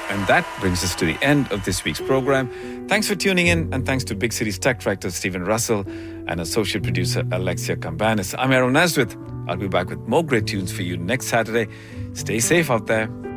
And that brings us to the end of this week's program. Thanks for tuning in, and thanks to Big City's tech director Stephen Russell and associate producer Alexia Cambanis. I'm Aaron Nazareth. I'll be back with more great tunes for you next Saturday. Stay safe out there.